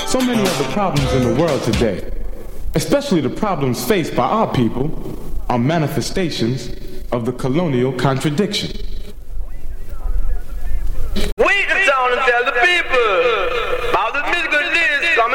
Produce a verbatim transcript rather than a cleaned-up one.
So many of the problems in the world today, especially the problems faced by our people, are manifestations of the colonial contradiction. We can tell and tell the people about the musical needs